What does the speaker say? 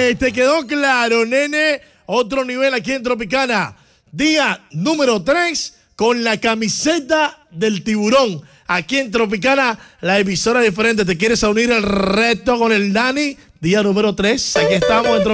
¿Te quedó claro, nene? Otro nivel aquí en Tropicana. Día número 3 con la camiseta del tiburón. Aquí en Tropicana, la emisora diferente. ¿Te quieres unir al reto con el Dani? Día número 3. Aquí estamos en Tropicana.